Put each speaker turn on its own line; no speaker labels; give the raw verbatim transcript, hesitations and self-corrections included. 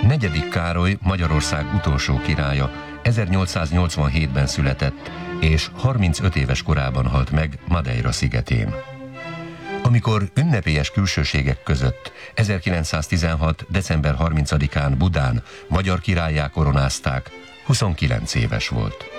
Negyedik Károly Magyarország utolsó királya ezernyolcszáznyolcvanhétben született, és harmincöt éves korában halt meg Madeira szigetén. Amikor ünnepélyes külsőségek között ezerkilencszáztizenhat. december harmincadikán Budán magyar királlyá koronázták, huszonkilenc éves volt.